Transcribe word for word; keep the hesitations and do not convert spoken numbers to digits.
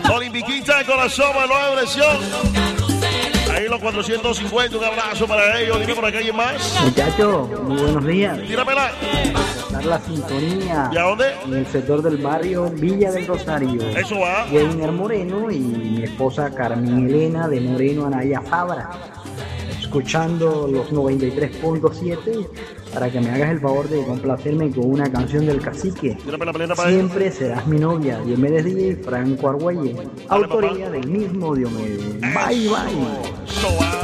Olimpiquista de corazón, nueva versión. Ahí los cuatrocientos cincuenta, un abrazo para ellos. Dime por acá, ¿alguien más? Muchachos, muy buenos días. Tíramela. Dar la sintonía. ¿Y a dónde? En el sector del barrio Villa del Rosario. Eso va. Weiner Moreno y mi esposa Carmen Elena de Moreno Anaya Fabra. Escuchando los noventa y tres punto siete para que me hagas el favor de complacerme con una canción del Cacique. Siempre serás mi novia. Diomedes D J, Franco Argüelles. Autoría del mismo Diomedes. Bye, bye.